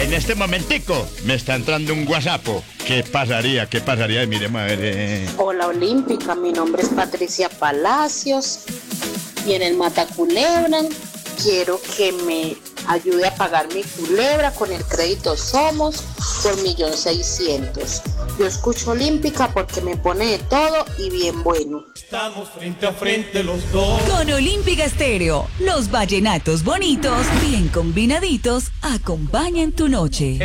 En este momentico me está entrando un WhatsApp. ¿Qué pasaría? ¿Qué pasaría? Y miremos a ver. Hola Olímpica, mi nombre es Patricia Palacios y en el Mataculebra quiero que me ayude a pagar mi culebra con el crédito Somos por 1.600.000. Yo escucho Olímpica porque me pone de todo y bien bueno. Estamos frente a frente los dos. Con Olímpica Estéreo, los vallenatos bonitos, bien combinaditos, acompañan tu noche.